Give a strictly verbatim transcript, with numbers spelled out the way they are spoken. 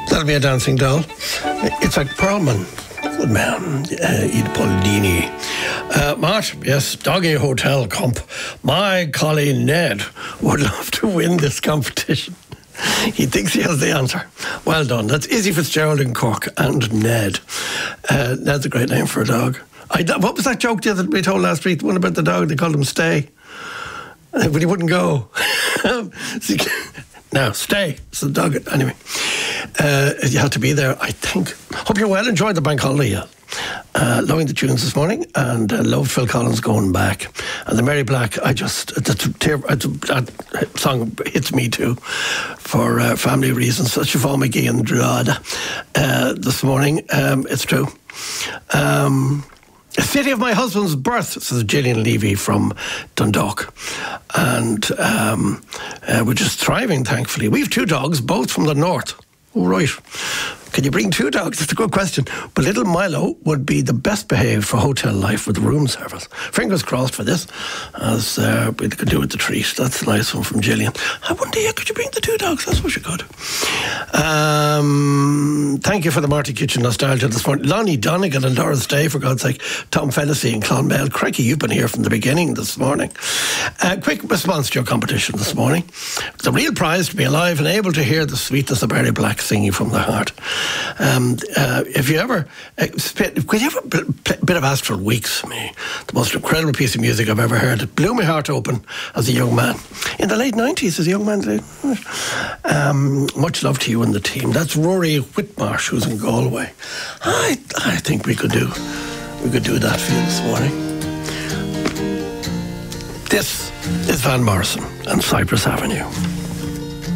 That'll be a dancing doll. It's like Perlman. Good man, uh, Ed Poldini. Uh, Mart, yes, Doggy Hotel Comp. My colleague Ned would love to win this competition. He thinks he has the answer. Well done. That's Izzy Fitzgerald in Cork and Ned. Uh, Ned's a great name for a dog. I, what was that joke the other we told last week? The one about the dog, they called him Stay. Uh, but he wouldn't go. Now, Stay. It's the dog. Anyway, uh, you have to be there, I think. Hope you're well. Enjoyed the bank holiday, yeah. Uh, loving the tunes this morning, and uh, loved Phil Collins Going Back. And the Mary Black, I just, that, that, that song hits me too, for uh, family reasons. Such a Siobhan McGee and Drogheda uh, this morning. Um, it's true. Um, The city of my husband's birth, says Gillian Levy from Dundalk. And um, uh, we're just thriving, thankfully. We have two dogs, both from the north. Oh, right. Can you bring two dogs? That's a good question. But little Milo would be the best behaved for hotel life with room service. Fingers crossed for this, as uh, we could do with the treat. That's a nice one from Gillian. I wonder, yeah, could you bring the two dogs? That's what you could. Um, thank you for the Marty Kitchen nostalgia this morning. Lonnie Donegan and Laura's Day, for God's sake. Tom Fennessy and Clonmel. Crikey, you've been here from the beginning this morning. Uh, quick response to your competition this morning. It's a real prize to be alive and able to hear the sweetness of Barry Black singing from the heart. Um, uh, if you ever, uh, could you ever play a bit of Astral Weeks for me? The most incredible piece of music I've ever heard. It blew my heart open as a young man. In the late nineties, as a young man. Um, much love to you and the team. That's Rory Whitmarsh, who's in Galway. I, I think we could do, we could do that for you this morning. This is Van Morrison and Cypress Avenue.